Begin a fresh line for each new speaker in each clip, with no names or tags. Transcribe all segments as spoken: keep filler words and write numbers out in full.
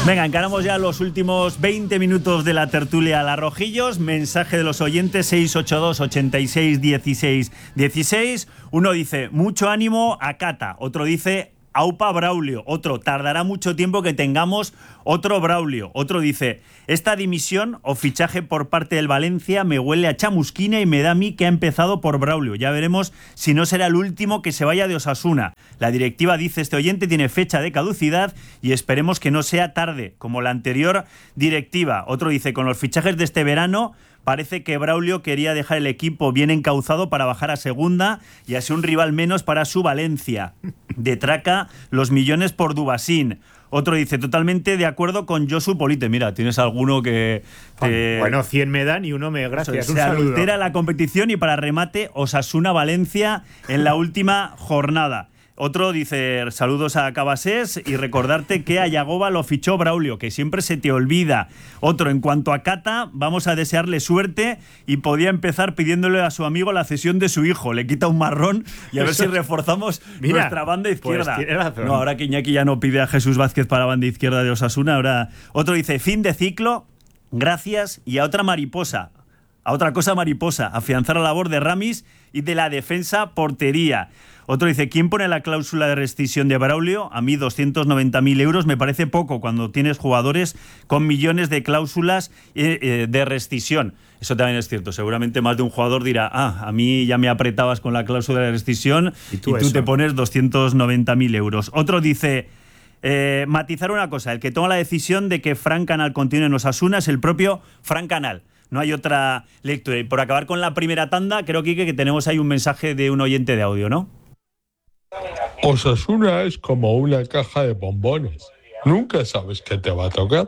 Venga, encaramos ya los últimos veinte minutos de la tertulia a la Rojillos. Mensaje de los oyentes: seis ocho dos, ochenta y seis, dieciséis, dieciséis. Uno dice, mucho ánimo a Cata. Otro dice, aupa Braulio. Otro, tardará mucho tiempo que tengamos otro Braulio. Otro dice, esta dimisión o fichaje por parte del Valencia me huele a chamusquina y me da a mí que ha empezado por Braulio. Ya veremos si no será el último que se vaya de Osasuna. La directiva, dice este oyente, tiene fecha de caducidad y esperemos que no sea tarde, como la anterior directiva. Otro dice, con los fichajes de este verano parece que Braulio quería dejar el equipo bien encauzado para bajar a segunda y así un rival menos para su Valencia. Detraca los millones por Dubasín. Otro dice, totalmente de acuerdo con Josu Polite. Mira, tienes alguno que... Te...
Bueno, cien me dan y uno me... Gracias,
Se
un saludo.
adultera la competición y para remate, Osasuna-Valencia en la última jornada. Otro dice, saludos a Cabasés y recordarte que a Yagoba lo fichó Braulio, que siempre se te olvida. Otro, en cuanto a Cata, vamos a desearle suerte y podía empezar pidiéndole a su amigo la cesión de su hijo. Le quita un marrón y a ver si reforzamos Mira, nuestra banda izquierda.
Pues
no, ahora que Iñaki ya no pide a Jesús Vázquez para banda izquierda de Osasuna, ahora... Otro dice, fin de ciclo, gracias, y a otra mariposa. A otra cosa mariposa, afianzar la labor de Ramis y de la defensa portería. Otro dice, ¿quién pone la cláusula de rescisión de Braulio? A mí doscientos noventa mil euros me parece poco cuando tienes jugadores con millones de cláusulas eh, eh, de rescisión. Eso también es cierto. Seguramente más de un jugador dirá, ah, a mí ya me apretabas con la cláusula de rescisión y tú, y tú te pones doscientos noventa mil euros. Otro dice... Eh, matizar una cosa, el que toma la decisión de que Fran Canal continúe en Osasuna es el propio Fran Canal. No hay otra lectura. Y por acabar con la primera tanda, creo, Quique, que tenemos ahí un mensaje de un oyente de audio, ¿no?
Osasuna es como una caja de bombones. Nunca sabes qué te va a tocar.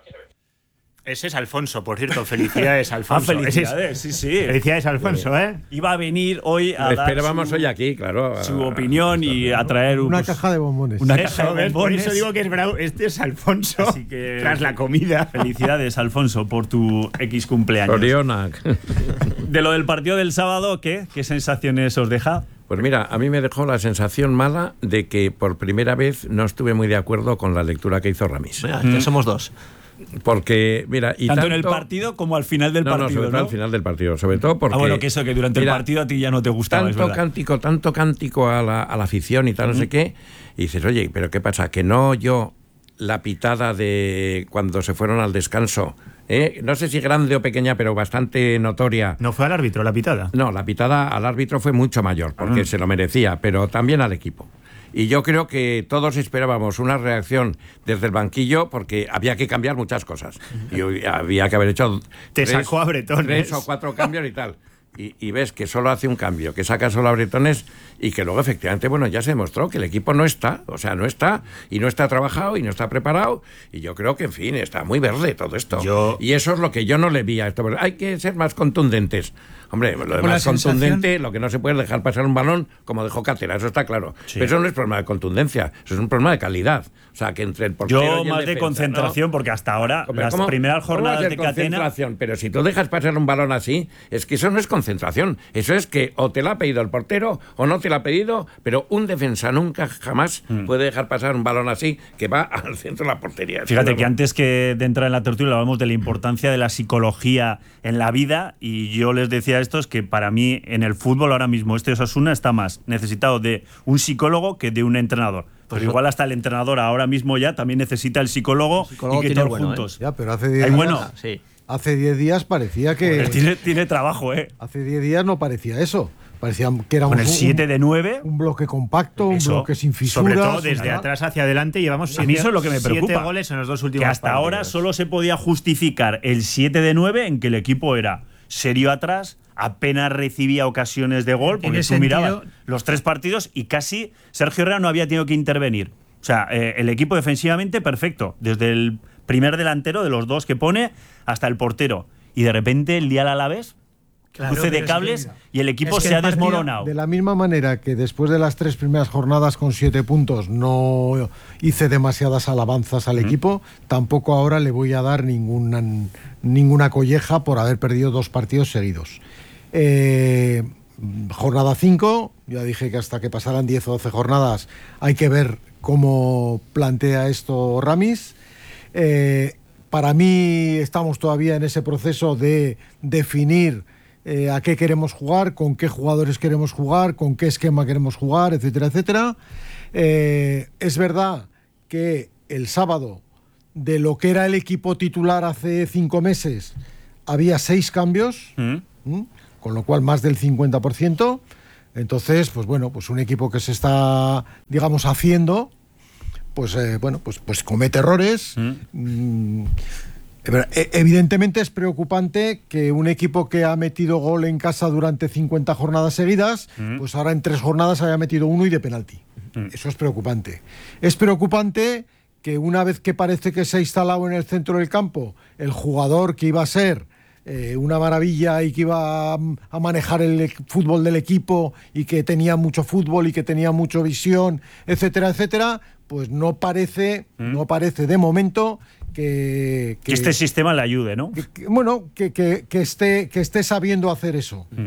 Ese es Alfonso, por cierto. Felicidades, Alfonso.
Ah, felicidades, sí, sí.
Felicidades, Alfonso, ¿eh?
Iba a venir hoy a
Lo
dar
esperábamos
su,
hoy aquí, claro.
su opinión y a traer un,
una
pues,
caja de bombones.
Una
eso,
caja de bombones.
Por eso digo que es bravo. Este es Alfonso.
Así que,
tras la comida.
Felicidades, Alfonso, por tu X cumpleaños.
Oriona.
De lo del partido del sábado, ¿qué? ¿Qué sensaciones os deja?
Pues mira, a mí me dejó la sensación mala de que por primera vez no estuve muy de acuerdo con la lectura que hizo Ramis.
Mira, ya somos dos.
Porque, mira, y
tanto,
tanto
en el partido como al final del
no,
partido,
no, sobre todo
¿no?
al final del partido, sobre todo porque...
Ah, bueno, que eso, que durante
mira,
el partido a ti ya no te gustaba,
tanto
es verdad.
cántico, tanto cántico a la, a la afición y tal, uh-huh. no sé qué, y dices, oye, ¿pero qué pasa? Que no yo la pitada de cuando se fueron al descanso, ¿eh? No sé si grande o pequeña, pero bastante notoria.
¿No fue al árbitro la pitada?
No, la pitada al árbitro fue mucho mayor, porque uh-huh. se lo merecía, pero también al equipo. Y yo creo que todos esperábamos una reacción desde el banquillo porque había que cambiar muchas cosas. Y había que haber hecho
Te
tres,
sacó a Bretones.
tres o cuatro cambios y tal. Y, y ves que solo hace un cambio, que saca solo a Bretones y que luego efectivamente, bueno, ya se demostró que el equipo no está, o sea, no está, y no está trabajado y no está preparado, y yo creo que, en fin, está muy verde todo esto. Yo... Y eso es lo que yo no le vi a esto. Hay que ser más contundentes. Hombre, lo de más contundente, lo que no se puede es dejar pasar un balón como dejó Cátera, eso está claro. Sí. Pero eso no es problema de contundencia, eso es un problema de calidad. O sea, que entre el portero
Yo
y el
más
defensa,
de concentración, ¿no? Porque hasta ahora,
pero
las
¿cómo,
primeras jornadas
¿cómo
de Catena...
Pero si tú dejas pasar un balón así, es que eso no es concentración. Eso es que o te la ha pedido el portero o no te la ha pedido, pero un defensa nunca, jamás mm. puede dejar pasar un balón así que va al centro de la portería.
Fíjate luego. Que antes que de entrar en la tertulia hablamos de la importancia de la psicología en la vida, y yo les decía a estos que para mí en el fútbol ahora mismo este Osasuna está más necesitado de un psicólogo que de un entrenador. Pues pero igual hasta el entrenador ahora mismo ya también necesita el psicólogo, el psicólogo y que todos bueno, juntos.
¿eh? Ya, pero hace diez
días, bueno,
sí. hace diez días parecía que...
Pues tiene, tiene trabajo, ¿eh?
Hace diez días no parecía eso. Parecía que era
con
un,
el siete de nueve,
un bloque compacto,
eso,
un bloque sin fisuras.
Sobre todo desde ¿verdad? Atrás hacia adelante llevamos siete,
a mí eso es lo que me preocupa,
siete goles en los dos últimos
que hasta
partidos.
Ahora solo se podía justificar el siete de nueve en que el equipo era serio atrás, apenas recibía ocasiones de gol, porque tú sentido... mirabas los tres partidos y casi Sergio Herrera no había tenido que intervenir. O sea, eh, el equipo defensivamente perfecto, desde el primer delantero de los dos que pone hasta el portero. Y de repente el día al Alavés, claro, cruce de cables y el equipo es que se el ha desmoronado.
De la misma manera que después de las tres primeras jornadas con siete puntos no hice demasiadas alabanzas al mm. equipo, tampoco ahora le voy a dar ninguna, ninguna colleja por haber perdido dos partidos seguidos. Eh, jornada cinco, ya dije que hasta que pasaran diez o doce jornadas hay que ver cómo plantea esto Ramis. Eh, para mí estamos todavía en ese proceso de definir eh, a qué queremos jugar, con qué jugadores queremos jugar, con qué esquema queremos jugar, etcétera, etcétera. Eh, es verdad que el sábado, de lo que era el equipo titular hace cinco meses, había seis cambios,
Mm.
¿m? Con lo cual más del cincuenta por ciento. Entonces, pues bueno, pues un equipo que se está, digamos, haciendo, pues eh, bueno, pues, pues comete errores.
Mm.
Mm, e- evidentemente es preocupante que un equipo que ha metido gol en casa durante cincuenta jornadas seguidas,
Mm.
pues ahora en tres jornadas haya metido uno y de penalti.
Mm.
Eso es preocupante. Es preocupante que una vez que parece que se ha instalado en el centro del campo el jugador que iba a ser eh, una maravilla y que iba a, a manejar el e- fútbol del equipo y que tenía mucho fútbol y que tenía mucha visión, etcétera, etcétera, pues no parece,
Mm.
no parece de momento que,
Que este sistema le ayude, ¿no?
que- que- bueno, que, que- que esté, que esté sabiendo hacer eso.
Mm.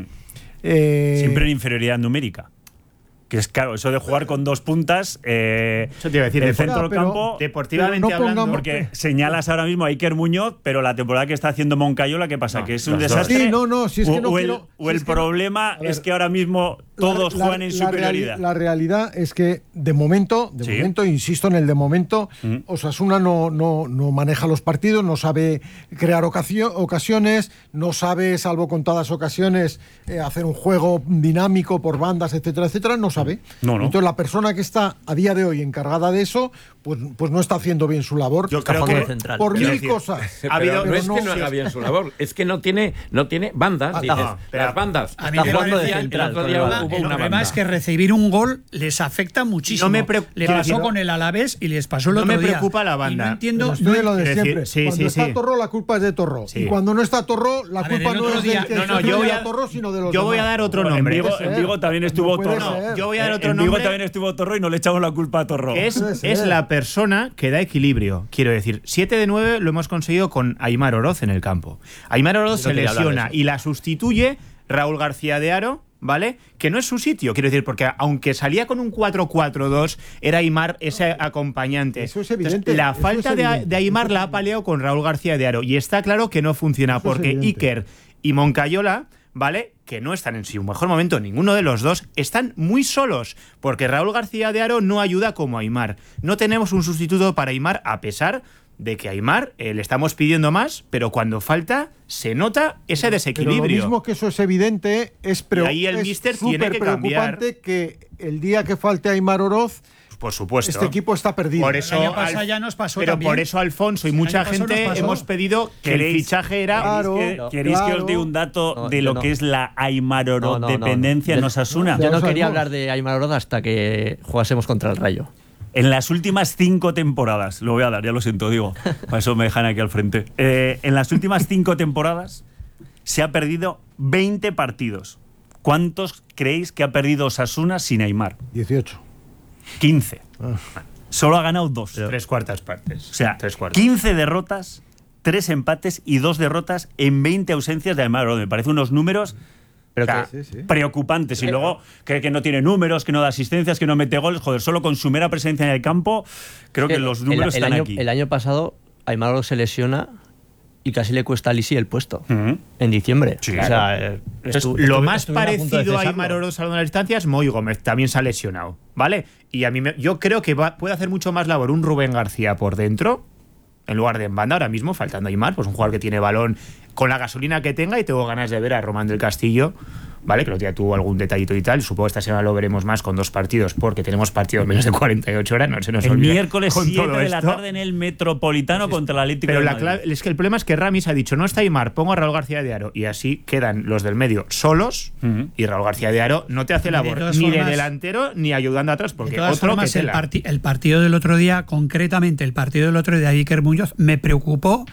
Eh,
Siempre en inferioridad numérica. Que es claro, eso de jugar con dos puntas, eh,
Eso te iba a decir,
el
de-
centro del
pero-
campo,
deportivamente
pero no
hablando,
pongamos-
porque señalas ahora mismo a Iker Muñoz, pero la temporada que está haciendo Moncayola, ¿qué pasa?
No,
¿Que es un
los dos.
desastre?
Sí, no, no, si es que
o,
no
o el,
quiero-
o
si
el
es que no-
problema
a ver,
es que ahora mismo todos
la-
juegan en
la reali-
superioridad.
La realidad es que de momento, de
Sí.
momento, insisto en el de momento,
Mm.
Osasuna no, no, no maneja los partidos, no sabe crear ocasio- ocasiones, no sabe, salvo contadas ocasiones, eh, hacer un juego dinámico por bandas, etcétera, etcétera, no sabe.
No, no.
Entonces la persona que está a día de hoy encargada de eso, pues, pues no está haciendo bien su labor.
Yo creo
Fondo
que-
central.
por
Quiero
mil
decir,
cosas.
ha habido-
Pero no
pero
es
no-
que no haga bien su labor, es que no tiene, no tiene bandas.
Ah,
dices,
no, pero
las bandas.
a mí
Está
me
jugando
parece
de
central,
el otro
con
día
el
hubo
balón.
una
El problema
banda.
es que recibir un gol les afecta muchísimo.
No me preo-
Le
quiero
pasó
decir,
con el Alavés y les pasó el
no
otro
me
día.
preocupa la
Y
banda.
no entiendo.
Pero estoy de lo de
quiero decir,
siempre.
sí,
Cuando
sí,
está
sí.
Torro, la culpa es de Torro.
Sí.
Y cuando no está Torro, la
A ver,
culpa
el
no
otro
es
día-
del que
no, no,
sustituye
yo voy
a
a-
Torro, sino de los
yo voy a
demás.
dar otro
No,
nombre.
En Vigo,
Puede ser.
en Vigo también
No
estuvo
puede
Torro.
ser.
Yo voy a dar otro
en Vigo
nombre.
también estuvo Torro y no le echamos la culpa a Torro.
Que es,
Puede ser.
es la persona que da equilibrio. Quiero decir, siete de nueve lo hemos conseguido con Aimar Oroz en el campo. Aimar Oroz
Yo
se
quería hablar de
lesiona
eso.
y la sustituye Raúl García de Haro, ¿vale? Que no es su sitio, quiero decir, porque aunque salía con un cuatro cuatro dos, era Aimar ese acompañante.
Eso es
Entonces,
evidente,
la
eso
falta
es
de,
evidente,
de Aimar
eso es
la ha
evidente.
paleado con Raúl García de Haro. Y está claro que no funciona,
Eso es
porque
evidente.
Iker y Moncayola, ¿vale? Que no están en su mejor momento, ninguno de los dos, están muy solos, porque Raúl García de Haro no ayuda como Aimar. No tenemos un sustituto para Aimar, a pesar de que a Aimar eh, le estamos pidiendo más, pero cuando falta se nota ese
Pero
desequilibrio.
lo mismo que eso es evidente, es, preo-
Y ahí el
es
míster tiene
súper
que cambiar.
preocupante que el día que falte Aimar Oroz,
Por supuesto.
este equipo está perdido.
Por eso,
El año pasado
Al-
ya nos pasó
pero
también.
por eso Alfonso y
El
mucha
año pasado
gente
nos pasó.
hemos pedido que el
¿Queréis-
fichaje era
Claro.
¿Queréis, que, queréis que
claro.
os dé un dato
No,
de
yo
lo
no.
que es la Aimar Oroz
No, no, no, no.
dependencia en
Yo-
Osasuna?
Ya
Yo
lo
no quería
sabemos.
hablar de Aimar Oroz hasta que jugásemos contra el Rayo.
En las últimas cinco temporadas, lo voy a dar, ya lo siento, digo, para eso me dejan aquí al frente. Eh, en las últimas cinco temporadas se ha perdido veinte partidos. ¿Cuántos creéis que ha perdido Osasuna sin Aimar?
dieciocho.
quince.
Ah.
Solo ha ganado dos.
tres cuartas partes.
O sea,
tres cuartas.
quince derrotas, tres empates y dos derrotas en veinte ausencias de Aimar Oroz. Me parecen unos números
Pero
o sea,
que-
Sí, sí.
preocupantes. Y luego que, que no tiene números, que no da asistencias, que no mete goles. Joder, solo con su mera presencia en el campo, creo que, los números
el, el
están
año,
aquí.
El año pasado, Aimar Oroz se lesiona y casi le cuesta a Lisi el puesto.
Ujú.
En diciembre.
Sí,
o sea, eh,
Entonces,
estu-
lo
estu-
más
estuvieron a punto de
parecido a
cesarlo.
Aimar Oroz salvando las distancias, Moy Gómez también se ha lesionado, ¿vale? Y a mí me- yo creo que va- puede hacer mucho más labor un Rubén García por dentro en lugar de en banda ahora mismo, faltando Aimar, pues un jugador que tiene balón con la gasolina que tenga, y tengo ganas de ver a Román del Castillo, ¿vale? Que el otro día tuvo algún detallito y tal. Supongo que esta semana lo veremos más con dos partidos, porque tenemos partidos en menos de cuarenta y ocho horas, no se nos
El
olvide.
miércoles
con
siete
todo
de la
esto.
tarde en el Metropolitano contra el Atlético
Pero
de
la
Madrid.
clave, es que el problema es que Ramis ha dicho, no está Aimar, pongo a Raúl García de Haro, y así quedan los del medio solos,
Ujú.
y Raúl García de Haro no te hace
De
labor
todas
ni de
formas-
delantero ni ayudando atrás, porque
De todas
otro
formas,
que
el,
tela.
parti- el partido del otro día, concretamente el partido del otro día de Iker Muñoz, me preocupó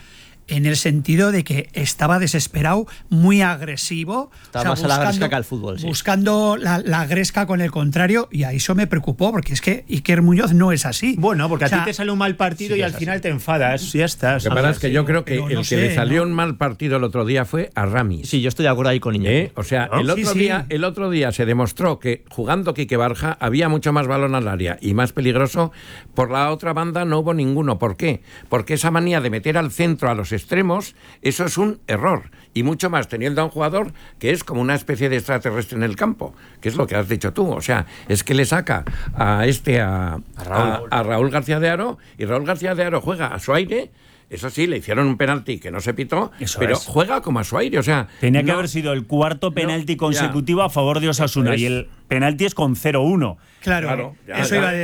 en el sentido de que estaba desesperado, muy agresivo.
Estaba más a la gresca que al fútbol, sí.
Buscando la, la gresca con el contrario, y a eso me preocupó, porque es que Iker Muñoz no es así.
Bueno, porque
O sea,
a ti te sale un mal partido
sí,
y al
es
final
así.
te enfadas. Ya está.
Lo que pasa es que yo creo que
Pero
el
no
que
sé,
le salió
¿no?
un mal partido el otro día fue a Ramis.
Sí, yo estoy de acuerdo ahí con Iñaki.
¿Eh? O sea,
¿No?
el otro,
Sí, sí.
día, el otro día se demostró que jugando Quique Barja había mucho más balón al área y más peligroso. Por la otra banda no hubo ninguno. ¿Por qué? Porque esa manía de meter al centro a los extremos, eso es un error. Y mucho más teniendo a un jugador que es como una especie de extraterrestre en el campo, que es lo que has dicho tú. O sea, es que le saca a este, a, a, Raúl. a, a Raúl García de Haro, y Raúl García de Haro juega a su aire. Eso sí, le hicieron un penalti que no se pitó,
Eso
pero
es.
juega como a su aire. O sea,
Tenía que
no-
haber sido el cuarto penalti
ya.
consecutivo a favor de Osasuna,
Eso es.
y el penalti es con cero uno.
Claro,
Claro, ya,
eso
ya.
iba a decir.